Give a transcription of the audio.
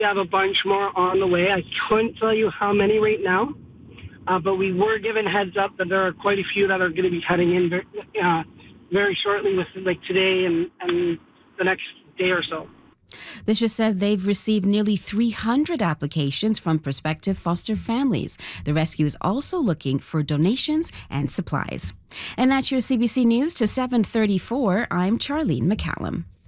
We have a bunch more on the way. I couldn't tell you how many right now, but we were given heads up that there are quite a few that are going to be heading in very shortly, with like today and the next day or so. Bishop said they've received nearly 300 applications from prospective foster families. The rescue is also looking for donations and supplies. And that's your CBC News to 7:34. I'm Charlene McCallum.